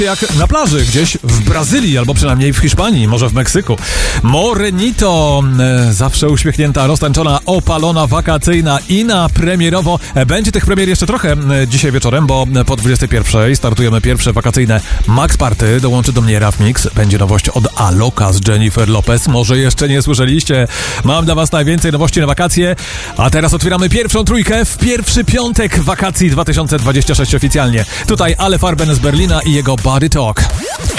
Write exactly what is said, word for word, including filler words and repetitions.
jak na plaży, gdzieś w Brazylii, albo przynajmniej w Hiszpanii, może w Meksyku. Morenito, e, zawsze uśmiechnięta, roztańczona, opalona, wakacyjna i na premierowo. E, będzie tych premier jeszcze trochę e, dzisiaj wieczorem, bo po dwudziestej pierwszej startujemy pierwsze wakacyjne Max Party. Dołączy do mnie Raf Mix. Będzie nowość od Aloka z Jennifer Lopez. Może jeszcze nie słyszeliście. Mam dla was najwięcej nowości na wakacje. A teraz otwieramy pierwszą trójkę w pierwszy piątek wakacji dwa tysiące dwudziesty szósty oficjalnie. Tutaj Ale Farben z Berlina i jego Body Talk.